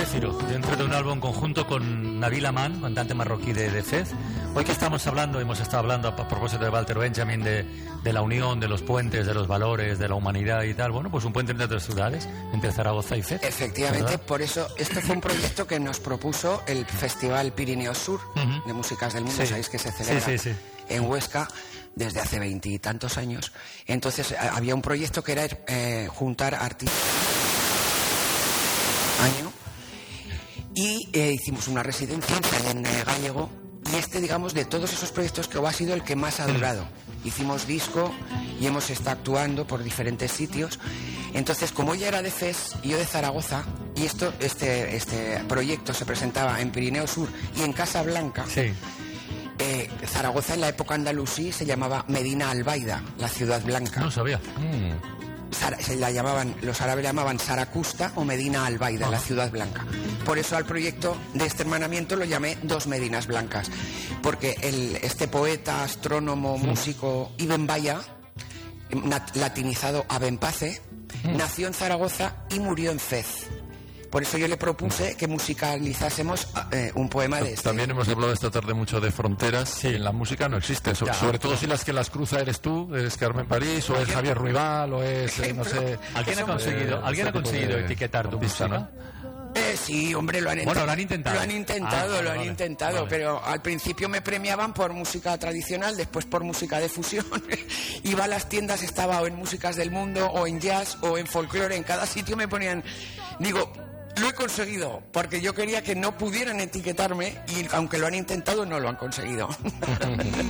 Zafiro, dentro de un álbum conjunto con Nabil Aman, cantante marroquí de Fez. Hoy que hemos estado hablando a propósito de Walter Benjamin, de la unión, de los puentes, de los valores, de la humanidad y tal. Bueno, pues un puente entre dos ciudades, entre Zaragoza y Fez. Efectivamente, ¿verdad? por eso este fue un proyecto que nos propuso el Festival Pirineo Sur de Músicas del Mundo, Sí. sabéis que se celebra Sí. en Huesca desde hace 20 y tantos años. Entonces había un proyecto que era juntar artistas año y hicimos una residencia en Gallego, y digamos, de todos esos proyectos que ha sido el que más ha durado. Hicimos disco y hemos estado actuando por diferentes sitios. Entonces, como ella era de Fez y yo de Zaragoza, y este proyecto se presentaba en Pirineo Sur y en Casablanca, Sí. Zaragoza en la época andalusí se llamaba Medina Albaida, la ciudad blanca. No sabía. Los árabes la llamaban Saracusta o Medina Albaida, la ciudad blanca. Por eso al proyecto de este hermanamiento lo llamé Dos Medinas Blancas, porque este poeta, astrónomo, músico Ibn Baya, latinizado Abenpace, nació en Zaragoza y murió en Fez. Por eso yo le propuse que musicalizásemos un poema de este. También hemos hablado esta tarde mucho de fronteras. Sí. En la música no existe, sobre todo si las que las cruza eres tú, eres Carmen París, o es Javier Ruibal, o es, no sé... ¿Alguien ha conseguido etiquetar tu artista, música? Sí, hombre, lo han Bueno, lo han intentado. Lo han intentado, Vale. pero al principio me premiaban por música tradicional, después por música de fusión. Iba a las tiendas, estaba o en músicas del mundo, o en jazz, o en folclore, en cada sitio me ponían... Digo, lo he conseguido, porque yo quería que no pudieran etiquetarme, y aunque lo han intentado, no lo han conseguido.